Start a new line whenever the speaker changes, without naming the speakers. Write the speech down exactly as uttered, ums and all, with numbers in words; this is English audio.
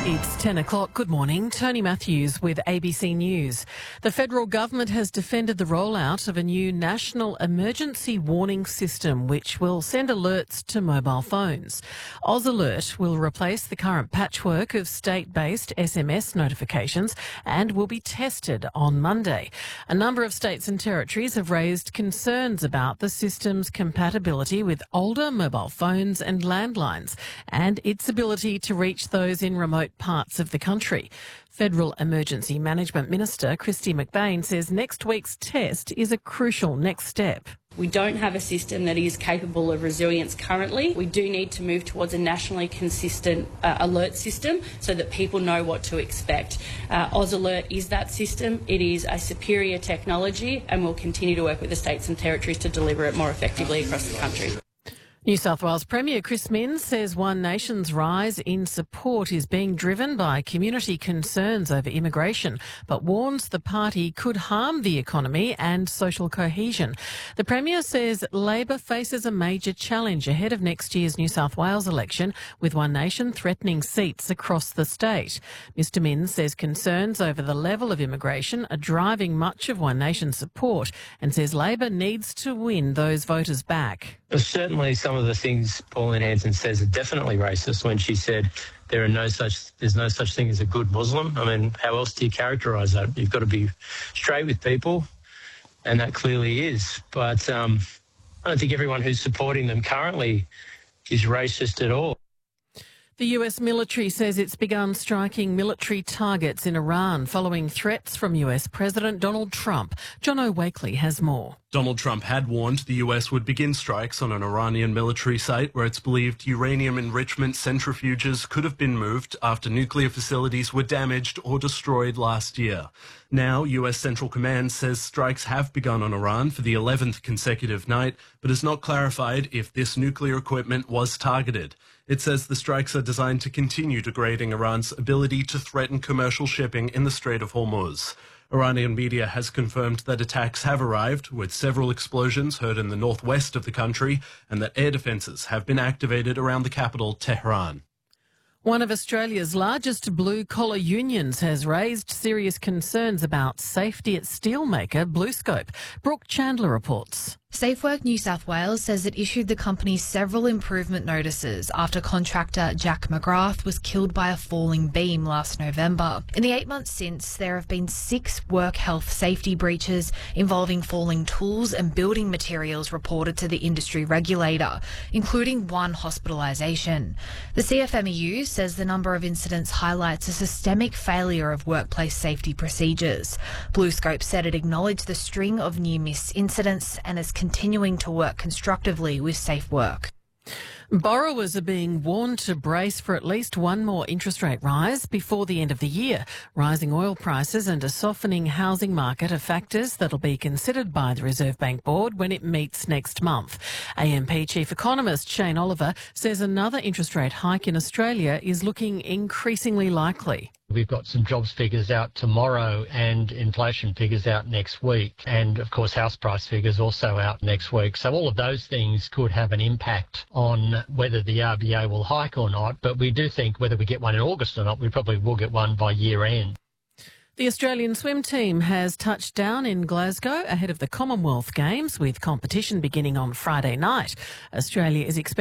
It's ten o'clock. Good morning. Tony Matthews with A B C News. The federal government has defended the rollout of a new national emergency warning system which will send alerts to mobile phones. AusAlert will replace the current patchwork of state-based S M S notifications and will be tested on Monday. A number of states and territories have raised concerns about the system's compatibility with older mobile phones and landlines and its ability to reach those in remote parts of the country. Federal Emergency Management Minister Kristy McBain says next week's test is a crucial next step.
We don't have a system that is capable of resilience currently. We do need to move towards a nationally consistent uh, alert system so that people know what to expect. Uh, AusAlert is that system. It is a superior technology and we'll continue to work with the states and territories to deliver it more effectively across the country.
New South Wales Premier Chris Minns says One Nation's rise in support is being driven by community concerns over immigration, but warns the party could harm the economy and social cohesion. The Premier says Labor faces a major challenge ahead of next year's New South Wales election, with One Nation threatening seats across the state. Mister Minns says concerns over the level of immigration are driving much of One Nation's support and says Labor needs to win those voters back.
Certainly some of the things Pauline Hanson says are definitely racist when she said there are no such there's no such thing as a good Muslim. I mean, how else do you characterise that? You've got to be straight with people, and that clearly is. But um, I don't think everyone who's supporting them currently is racist at all.
The U S military says it's begun striking military targets in Iran following threats from U S President Donald Trump. John O'Wakely has more.
Donald Trump had warned the U S would begin strikes on an Iranian military site where it's believed uranium enrichment centrifuges could have been moved after nuclear facilities were damaged or destroyed last year. Now, U S Central Command says strikes have begun on Iran for the eleventh consecutive night, but has not clarified if this nuclear equipment was targeted. It says the strikes are designed to continue degrading Iran's ability to threaten commercial shipping in the Strait of Hormuz. Iranian media has confirmed that attacks have arrived, with several explosions heard in the northwest of the country, and that air defences have been activated around the capital, Tehran.
One of Australia's largest blue-collar unions has raised serious concerns about safety at steelmaker BlueScope. Brooke Chandler reports.
SafeWork New South Wales says it issued the company several improvement notices after contractor Jack McGrath was killed by a falling beam last November. In the eight months since, there have been six work health safety breaches involving falling tools and building materials reported to the industry regulator, including one hospitalisation. The C F M E U says the number of incidents highlights a systemic failure of workplace safety procedures. BlueScope said it acknowledged the string of near-miss incidents and is continuing to work constructively with SafeWork.
Borrowers are being warned to brace for at least one more interest rate rise before the end of the year. Rising oil prices and a softening housing market are factors that will be considered by the Reserve Bank Board when it meets next month. A M P Chief Economist Shane Oliver says another interest rate hike in Australia is looking increasingly likely.
We've got some jobs figures out tomorrow and inflation figures out next week. And, of course, house price figures also out next week. So all of those things could have an impact on whether the R B A will hike or not. But we do think whether we get one in August or not, we probably will get one by year end.
The Australian swim team has touched down in Glasgow ahead of the Commonwealth Games, with competition beginning on Friday night. Australia is expected